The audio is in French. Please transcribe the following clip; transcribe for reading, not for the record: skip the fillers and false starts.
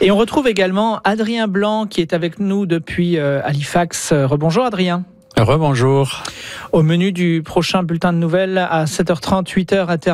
Et on retrouve également Adrien Blanc qui est avec nous depuis Halifax. Rebonjour Adrien. Rebonjour. Au menu du prochain bulletin de nouvelles à 7h30, 8h